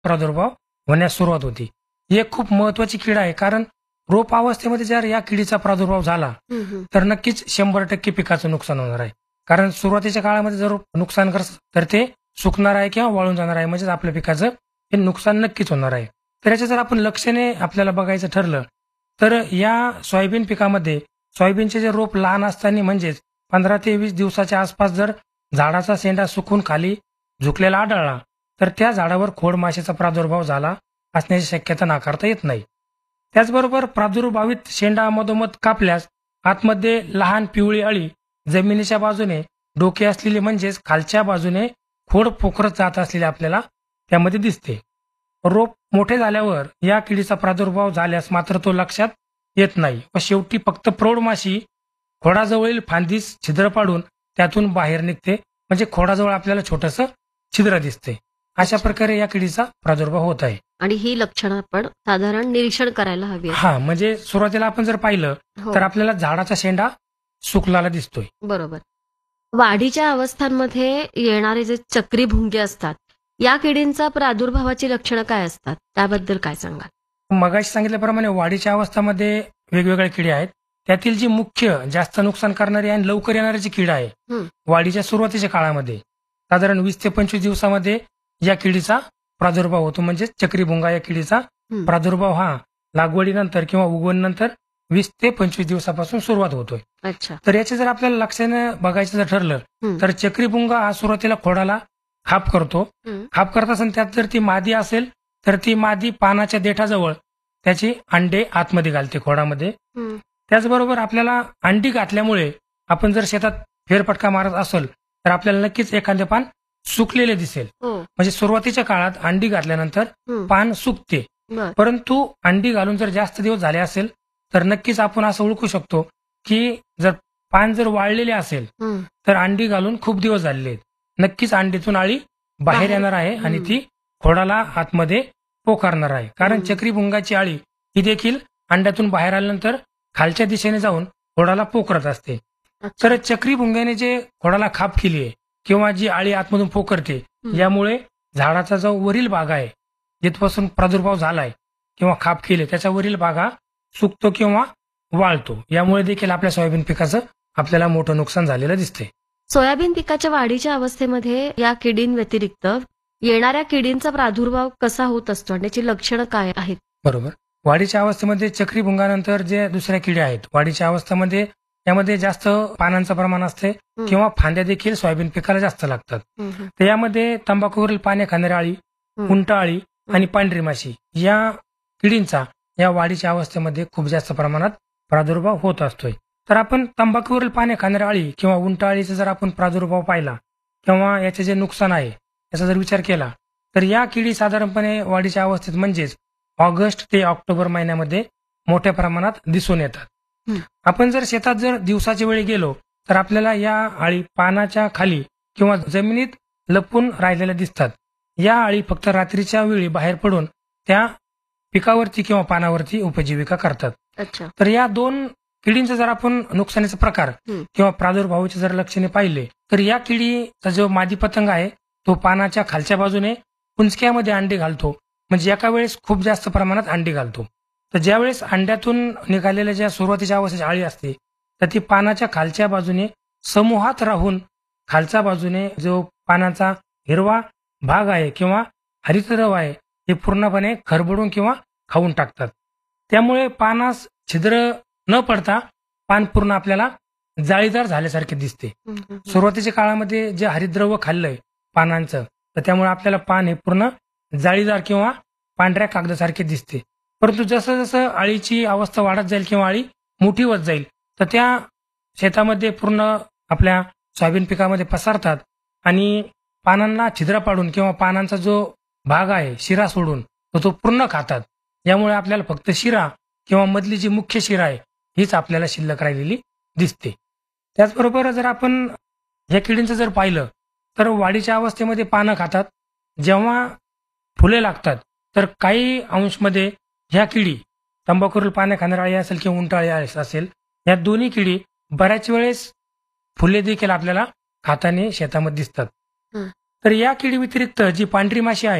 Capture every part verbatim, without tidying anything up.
प्रादुर्भाव होण्यास सुरुवात होती. ही एक खूप महत्वाची कीड आहे, कारण रोप अवस्थेमध्ये जर या किडीचा प्रादुर्भाव झाला हं, हं. तर नक्कीच शंभर टक्के पिकाचं नुकसान होणार आहे. कारण सुरुवातीच्या काळामध्ये जर नुकसान करत तर ते सुकणार आहे किंवा वाळून जाणार आहे, म्हणजेच आपल्या पिकाचं हे नुकसान नक्कीच होणार आहे. तर याच्या जर आपण लक्षणे आपल्याला बघायचं ठरलं तर या सोयाबीन पिकामध्ये सोयाबीनचे जे रोप लहान असताना म्हणजेच पंधरा ते वीस दिवसाच्या आसपास जर झाडाचा शेंडा सुकून खाली झुकलेला आढळला तर त्या झाडावर खोड माशीचा प्रादुर्भाव झाला असण्याची शक्यता नाकारता येत नाही. त्याचबरोबर प्रादुर्भावित शेंडा मधोमध कापल्यास आतमध्ये लहान पिवळी अळी जमिनीच्या बाजूने डोके असलेली म्हणजेच खालच्या बाजूने खोड पोखरत जात असलेले आपल्याला त्यामध्ये दिसते. रोप मोठे झाल्यावर या किडीचा प्रादुर्भाव झाल्यास मात्र तो लक्षात येत नाही व शेवटी फक्त प्रौढ माशी खोडाजवळील फांदीस छिद्र पाडून त्यातून बाहेर निघते, म्हणजे खोडाजवळ आपल्याला छोटंसं छिद्र दिसते. अशा प्रकारे या किडीचा प्रादुर्भाव होत आहे. आणि ही लक्षणं आपण साधारण निरीक्षण करायला हवी आहेत. हा म्हणजे सुरुवातीला आपण जर पाहिलं हो, तर आपल्याला झाडाचा शेंडा सुकलेला दिसतोय. बरोबर. वाढीच्या अवस्थांमध्ये येणारे जे चक्री भुंगे असतात, या किडींचा प्रादुर्भावाची लक्षणं काय असतात, त्याबद्दल काय सांगाल? मगाशी सांगितल्याप्रमाणे वाढीच्या अवस्थामध्ये वेगवेगळ्या किडी आहेत. त्यातील जी मुख्य जास्त नुकसान करणारी आणि लवकर येणारी जी कीड आहे हं, वाढीच्या सुरुवातीच्या काळामध्ये साधारण वीस ते पंचवीस दिवसामध्ये या किडीचा प्रादुर्भाव होतो, म्हणजे चक्रीभुंगा या किडीचा हं. प्रादुर्भाव हा लागवडीनंतर किंवा उगवणीनंतर वीस ते पंचवीस दिवसापासून सुरुवात होतोय. अच्छा. तर याचे जर आपल्याला लक्षणं बघायचं जर ठरलं हं, तर चक्रीभुंगा हा सुरुवातीला खोडाला खाप करतो. हं, खाप करत असेल त्यात जर ती मादी असेल तर ती मादी पानाच्या देठाजवळ त्याची अंडे आतमध्ये घालते खोडामध्ये. हं. त्याचबरोबर आपल्याला अंडी घातल्यामुळे आपण जर शेतात फेरफटका मारत असेल तर आपल्याला नक्कीच एखादे पान सुकलेले दिसेल. हो. म्हणजे सुरुवातीच्या काळात अंडी घातल्यानंतर हं. पान सुकते, बर. परंतु अंडी घालून जर जास्त दिवस झाले असेल तर नक्कीच आपण असं ओळखू शकतो की जर पान जर वाळलेले असेल हं. तर अंडी घालून खूप दिवस झालेले आहेत. नक्कीच अंडीतून अळी बाहेर बाहेर- येणार आहे आणि हं. ती खोडाला आतमध्ये पोकारणार आहे. कारण हं. चक्रीभुंगाची अळी ही देखील अंड्यातून बाहेर आल्यानंतर खालच्या दिशेने जाऊन खोडाला पोखरत असते. अच्छा. तर चक्रीभुंग्याने जे खोडाला खाप केली आहे किंवा जी अळी आतमधून पोखरते हं. यामुळे झाडाचा जो वरील भाग आहे जिथपासून प्रादुर्भाव झालाय किंवा खाप केले त्याचा वरील भाग हा सुकतो किंवा वाळतो. यामुळे देखील आपल्या सोयाबीन पिकाचं आपल्याला मोठं नुकसान झालेलं दिसते. सोयाबीन पिकाच्या वाढीच्या अवस्थेमध्ये या किडींव्यतिरिक्त येणाऱ्या किडींचा प्रादुर्भाव कसा होत असतो आणि त्याची लक्षणं काय आहेत? बरोबर. वाढीच्या अवस्थेमध्ये चक्रीभुंगानंतर जे दुसऱ्या किड्या आहेत वाढीच्या अवस्थेमध्ये यामध्ये जास्त पानांचं प्रमाण असते हं. किंवा फांद्या देखील सोयाबीन पिकाला जास्त लागतात. हं, हं, तर यामध्ये तंबाखूवरील पाने खाणारी अळी, हं. उंट अळी आणि पांढरी माशी या किडींचा या वाढीच्या अवस्थेमध्ये खूप जास्त प्रमाणात प्रादुर्भाव होत असतोय. तर आपण तंबाखूवरील पाने खाणारी अळी किंवा उंट अळीचा जर आपण प्रादुर्भाव पाहिला किंवा याचे जे नुकसान आहे याचा जर विचार केला तर या किडी साधारणपणे वाढीच्या अवस्थेत म्हणजेच ऑगस्ट ते ऑक्टोबर महिन्यामध्ये मोठ्या प्रमाणात दिसून येतात. हं. आपण जर शेतात जर दिवसाच्या वेळी गेलो तर आपल्याला या अळी पानाच्या खाली किंवा जमिनीत लपून राहिलेल्या दिसतात. या अळी फक्त रात्रीच्या वेळी बाहेर पडून त्या पिकावरती किंवा पानावरती उपजीविका करतात. अच्छा. तर या दोन किडींचा जर आपण नुकसानीचा प्रकार हं. किंवा प्रादुर्भावाचे जर लक्षणे पाहिले तर या किडीचा जो मादी पतंग आहे तो पानाच्या खालच्या बाजूने पुंजक्यामध्ये अंडे घालतो, म्हणजे एका वेळेस खूप जास्त प्रमाणात अंडी घालतो. तर ज्यावेळेस अंड्यातून निघालेल्या ज्या सुरुवातीच्या अवस्थेची अळी असते तर ती पानाच्या खालच्या बाजूने समूहात राहून खालच्या बाजूने जो पानाचा हिरवा भाग आहे किंवा हरितद्रव आहे हे पूर्णपणे खरबडून किंवा खाऊन टाकतात. त्यामुळे पानास छिद्र न पडता पान पूर्ण आपल्याला जाळीदार झाल्यासारखे दिसते. हं, हं, हं. सुरुवातीच्या काळामध्ये जे हरितद्रव्य खाल्लंय पानांचं तर त्यामुळे आपल्याला पान हे पूर्ण जाळीदार किंवा पांढऱ्या कागदासारखे दिसते. परंतु जसं जसं अळीची अवस्था वाढत जाईल किंवा अळी मोठी होत जाईल तर त्या शेतामध्ये पूर्ण आपल्या सोयाबीन पिकामध्ये पसरतात आणि पानांना छिद्र पाडून किंवा पानांचा जो भाग आहे शिरा सोडून तो तो पूर्ण खातात. यामुळे आपल्याला फक्त शिरा किंवा मधली जी मुख्य शिरा आहे हीच आपल्याला शिल्लक राहिलेली दिसते. त्याचबरोबर जर आपण या किडींचं जर पाहिलं तर वाढीच्या अवस्थेमध्ये पानं खातात. जेव्हा फुले लागतात तर काही अंशमध्ये ह्या किडी तंबाखूवरील पाने खाणारी अळी असेल किंवा उंट अळी असेल या दोन्ही किडी बऱ्याच वेळेस फुले देखील आपल्याला खाताना शेतामध्ये दिसतात. हं. तर या किडी व्यतिरिक्त जी पांढरी माशी आहे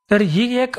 तर ही एक